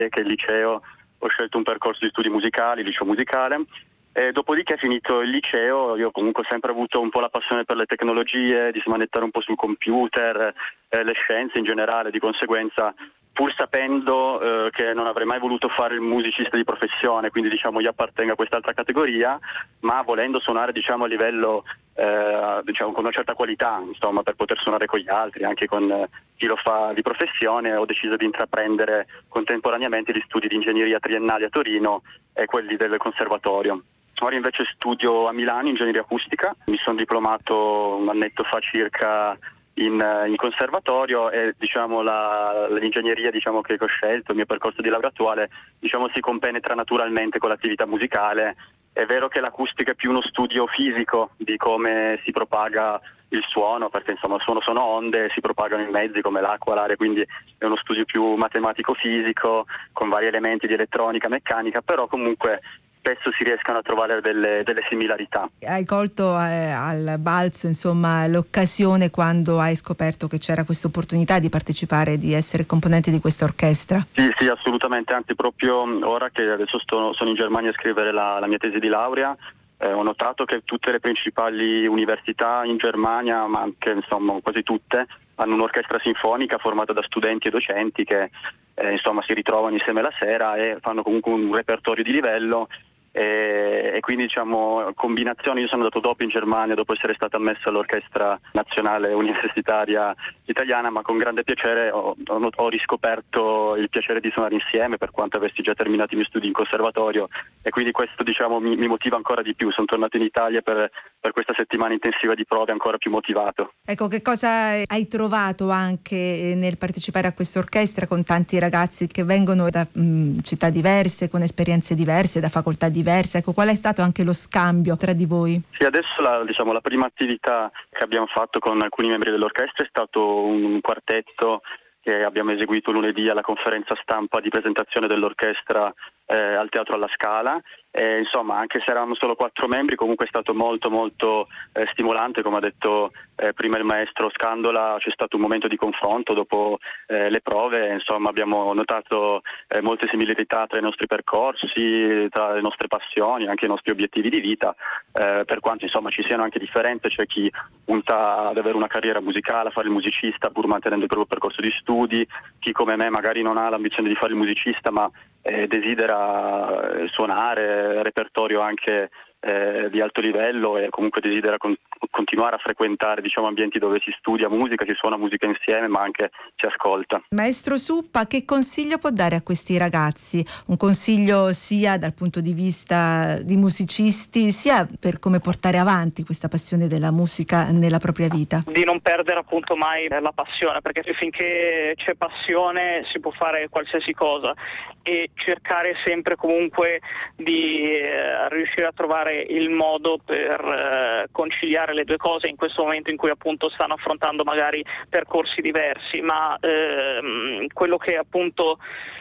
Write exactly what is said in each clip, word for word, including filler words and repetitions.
che il liceo ho scelto un percorso di studi musicali, liceo musicale. E dopodiché, finito il liceo, io comunque ho sempre avuto un po' la passione per le tecnologie, di smanettare un po' sul computer, eh, le scienze in generale. Di conseguenza, pur sapendo eh, che non avrei mai voluto fare il musicista di professione, quindi diciamo io appartengo a quest'altra categoria, ma volendo suonare diciamo a livello eh, diciamo con una certa qualità, insomma, per poter suonare con gli altri, anche con eh, chi lo fa di professione, ho deciso di intraprendere contemporaneamente gli studi di ingegneria triennali a Torino e quelli del conservatorio. Ora invece studio a Milano ingegneria acustica, mi sono diplomato un annetto fa circa in, in conservatorio e diciamo la, l'ingegneria diciamo che ho scelto, il mio percorso di laurea attuale diciamo si compenetra naturalmente con l'attività musicale. È vero che l'acustica è più uno studio fisico di come si propaga il suono, perché insomma il suono sono onde, si propagano in mezzi come l'acqua, l'aria, quindi è uno studio più matematico-fisico con vari elementi di elettronica, meccanica, però comunque spesso si riescano a trovare delle, delle similarità. Hai colto eh, al balzo insomma l'occasione quando hai scoperto che c'era questa opportunità di partecipare, di essere componente di questa orchestra? Sì, sì, assolutamente, anzi proprio ora che adesso sto, sono in Germania a scrivere la, la mia tesi di laurea, eh, ho notato che tutte le principali università in Germania, ma anche insomma quasi tutte, hanno un'orchestra sinfonica formata da studenti e docenti che eh, insomma si ritrovano insieme la sera e fanno comunque un repertorio di livello. E, e quindi diciamo combinazioni. Io sono andato dopo in Germania, dopo essere stato ammesso all'orchestra nazionale universitaria italiana, ma con grande piacere ho, ho, ho riscoperto il piacere di suonare insieme, per quanto avessi già terminato i miei studi in conservatorio, e quindi questo diciamo mi, mi motiva ancora di più. Sono tornato in Italia per, per questa settimana intensiva di prove ancora più motivato. Ecco, che cosa hai trovato anche nel partecipare a questa orchestra con tanti ragazzi che vengono da mh, città diverse, con esperienze diverse, da facoltà diverse? Ecco, qual è stato anche lo scambio tra di voi? Sì, adesso la, diciamo, la prima attività che abbiamo fatto con alcuni membri dell'orchestra è stato un quartetto che abbiamo eseguito lunedì alla conferenza stampa di presentazione dell'orchestra eh, al Teatro alla Scala. E, insomma, anche se eravamo solo quattro membri, comunque è stato molto molto eh, stimolante, come ha detto eh, prima il maestro Scandola. C'è stato un momento di confronto dopo eh, le prove, insomma abbiamo notato eh, molte similarità tra i nostri percorsi, tra le nostre passioni, anche i nostri obiettivi di vita, eh, per quanto insomma ci siano anche differenze. C'è chi punta ad avere una carriera musicale, a fare il musicista pur mantenendo il proprio percorso di studi, chi come me magari non ha l'ambizione di fare il musicista ma eh, desidera eh, suonare, repertorio anche eh, di alto livello e comunque desidera con- continuare a frequentare diciamo ambienti dove si studia musica, si suona musica insieme ma anche si ascolta. Maestro Suppa, che consiglio può dare a questi ragazzi? Un consiglio sia dal punto di vista di musicisti sia per come portare avanti questa passione della musica nella propria vita? Di non perdere appunto mai la passione, perché finché c'è passione si può fare qualsiasi cosa, e cercare sempre comunque di eh, riuscire a trovare il modo per eh, conciliare le due cose in questo momento in cui appunto stanno affrontando magari percorsi diversi, ma ehm, quello che appunto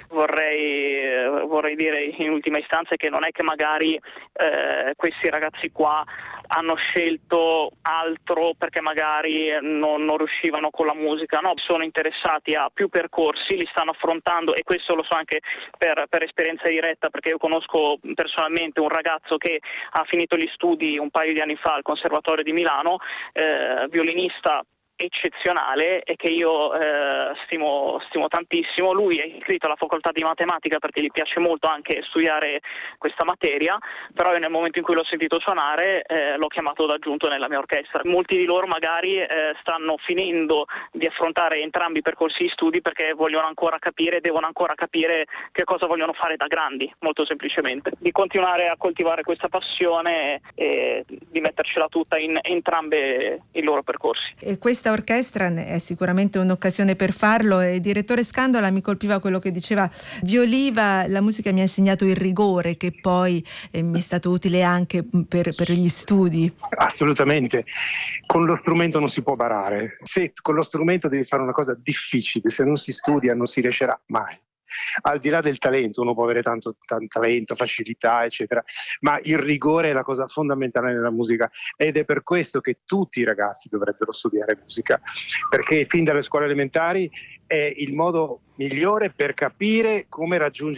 vorrei, eh, vorrei dire in ultima istanza è che non è che magari eh, questi ragazzi qua hanno scelto altro perché magari non, non riuscivano con la musica, no, sono interessati a più percorsi, li stanno affrontando, e questo lo so anche per, per esperienza diretta, perché io conosco personalmente un ragazzo che ha finito gli studi un paio di anni fa al Conservatorio di Milano, eh, violinista eccezionale e che io eh, stimo, stimo tantissimo. Lui è iscritto alla facoltà di matematica perché gli piace molto anche studiare questa materia, però io nel momento in cui l'ho sentito suonare eh, l'ho chiamato da aggiunto nella mia orchestra. Molti di loro magari eh, stanno finendo di affrontare entrambi i percorsi di studi perché vogliono ancora capire, devono ancora capire che cosa vogliono fare da grandi, molto semplicemente. Di continuare a coltivare questa passione e di mettercela tutta in entrambi i loro percorsi. E questa orchestra è sicuramente un'occasione per farlo. E direttore Scandola, mi colpiva quello che diceva Violiva: la musica mi ha insegnato il rigore, che poi eh, mi è stato utile anche per, per gli studi. Assolutamente, con lo strumento non si può barare. Se con lo strumento devi fare una cosa difficile, se non si studia non si riuscirà mai. Al di là del talento, uno può avere tanto, tanto talento, facilità eccetera, ma il rigore è la cosa fondamentale nella musica, ed è per questo che tutti i ragazzi dovrebbero studiare musica, perché fin dalle scuole elementari è il modo migliore per capire come raggiungere